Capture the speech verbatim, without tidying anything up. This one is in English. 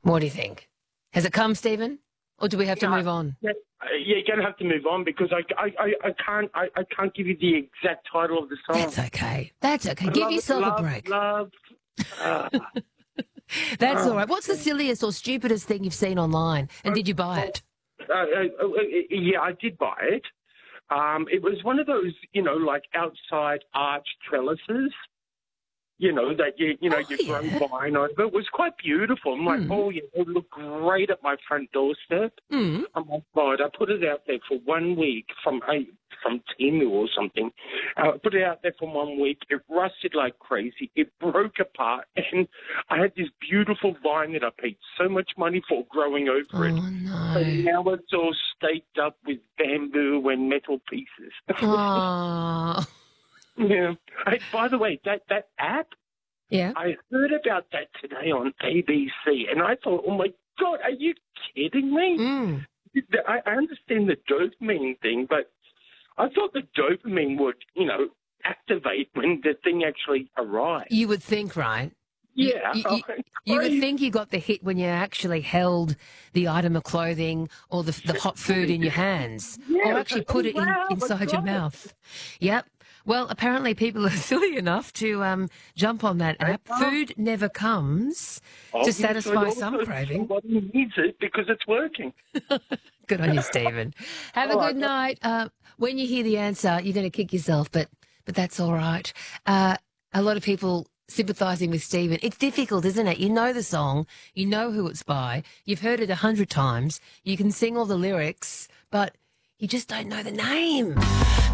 What do you think? Has it come, Stephen? Or do we have to Yeah, move on? Yeah, uh, yeah, you're going to have to move on because I, I, I, I can't I, I can't give you the exact title of the song. That's okay. That's okay. I Give love it, yourself love, a break. Love. Uh, That's uh, all right. What's the silliest or stupidest thing you've seen online? And did you buy it? uh, uh, uh, yeah, I did buy it. Um, it was one of those, you know, like outside arch trellises. You know, that you, you know, Oh, you grow yeah. vine over. It was quite beautiful. I'm like, Mm. oh, yeah, it looked great at my front doorstep. Mm. Oh, my God. I put it out there for one week from I, from Temu or something. Uh, I put it out there for one week. It rusted like crazy. It broke apart. And I had this beautiful vine that I paid so much money for growing over it. Oh, And no. now it's all staked up with bamboo and metal pieces. Oh. Yeah. Hey, by the way, that, that app, Yeah. I heard about that today on A B C, and I thought, oh, my God, are you kidding me? Mm. I, I understand the dopamine thing, but I thought the dopamine would, you know, activate when the thing actually arrived. You would think, right? You- Yeah. You, oh, you, you would think you got the hit when you actually held the item of clothing or the, the hot food in your hands, Yeah, or actually it's like, put oh, it in, wow, I inside your got it. mouth. Yep. Well, apparently people are silly enough to um, jump on that app. know. Food never comes to Obviously, satisfy also some craving. Somebody needs it because it's working. Good on you, Stephen. Have a All good right. night. Uh, when you hear the answer, you're going to kick yourself, but but that's all right. Uh, a lot of people sympathising with Stephen. It's difficult, isn't it? You know the song, you know who it's by, you've heard it a hundred times, you can sing all the lyrics, but you just don't know the name.